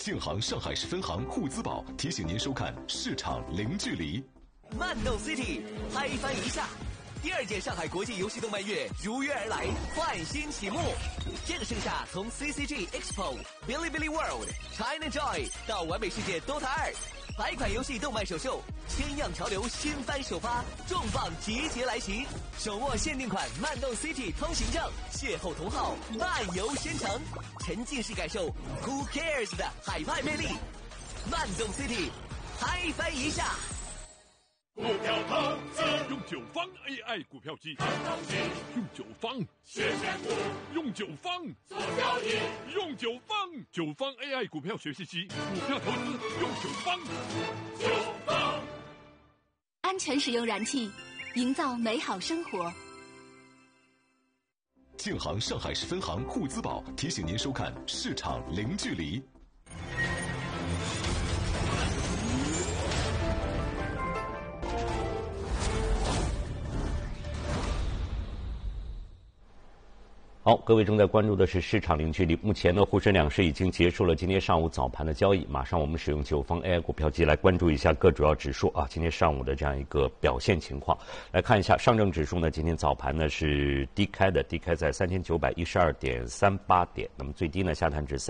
建行上海市分行沪资宝提醒您收看市场零距离。 漫动 City 嗨翻一下，第2届上海国际游戏动漫月如约而来，焕新启幕。这个盛夏，从 CCG Expo、Bilibili World、China Joy 到完美世界 Dota 2，100款游戏动漫首秀，千样潮流新番首发，重磅集结来袭，手握限定款漫动 City 通行证，邂逅同好，漫游仙城，沉浸式感受 Who Cares 的海派魅力。漫动 City 嗨翻一下。 股票投资用九方 AI 股票机，用九方学选股，用九方做交易，用九方 AI 股票学习机，股票投资用九方。 安全使用燃气，营造美好生活。 建行上海市分行沪资宝提醒您收看市场零距离。 好，各位正在关注的是市场零距离。目前呢，沪深两市已经结束了今天上午早盘的交易。马上我们使用九方 AI 股票机来关注一下各主要指数啊，今天上午的这样一个表现情况。来看一下上证指数呢，今天早盘呢是低开的，低开在3912.38点，那么最低呢下探至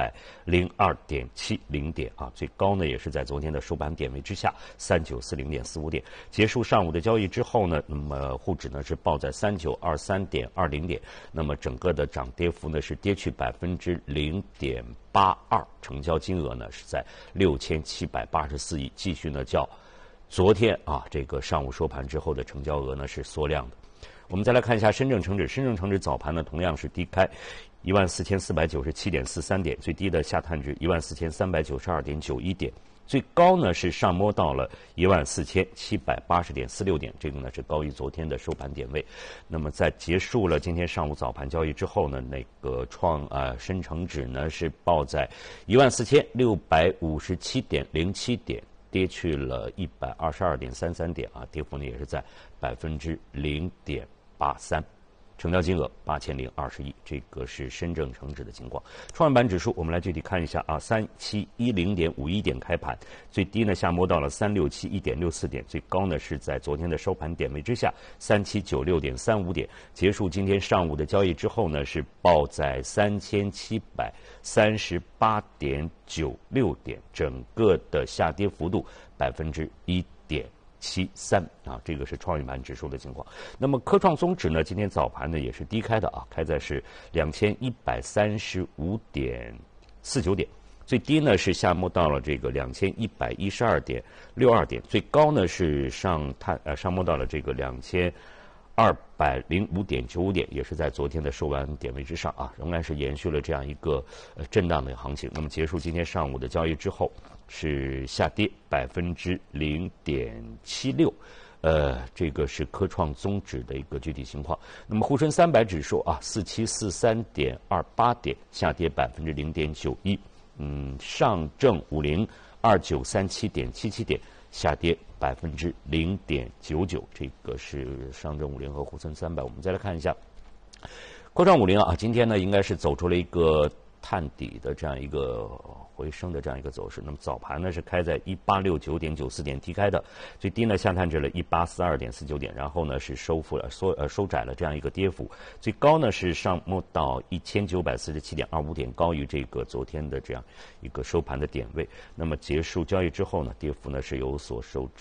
3902.70点啊，最高呢也是在昨天的收盘点位之下3940.45点。结束上午的交易之后呢，那么沪指呢是报在3923.20点，那么整个的涨跌幅呢是跌去0.82%，成交金额呢是在6784亿，继续呢较昨天啊这个上午收盘之后的成交额呢是缩量的。我们再来看一下深证成指，深证成指早盘呢同样是低开14497.43点，最低的下探至14392.91点。最高呢是上摸到了14780.46点，这个呢是高于昨天的收盘点位。那么在结束了今天上午早盘交易之后呢，那个深成指呢是报在14657.07点，跌去了122.33点啊，跌幅呢也是在0.83%。成交金额8020亿，这个是深证成指的情况。创业板指数，我们来具体看一下啊，3710.51点开盘，最低呢下摸到了3671.64点，最高呢是在昨天的收盘点位之下3796.35点。结束今天上午的交易之后呢，是报在3738.96点，整个的下跌幅度1.73%啊，这个是创业板指数的情况。那么科创综指呢，今天早盘呢也是低开的啊，开在是2135.49点，最低呢是下摸到了这个2112.62点，最高呢是上摸到了这个2205.95点，也是在昨天的收盘点位之上啊，仍然是延续了这样一个震荡的行情。那么结束今天上午的交易之后，是下跌0.76%，这个是科创综指的一个具体情况。那么沪深300指数啊，4743.28点，下跌0.91%。上证50 2937.77点，下跌0.99%，这个是上证50和沪深300。我们再来看一下科创50啊，今天呢应该是走出了一个探底的这样一个回升的这样一个走势。那么早盘呢是开在1869.94点低开的，最低呢下探至了1842.49点，然后呢是收窄了这样一个跌幅，最高呢是上摸到1947.25点，高于这个昨天的这样一个收盘的点位。那么结束交易之后呢，跌幅呢是有所收窄。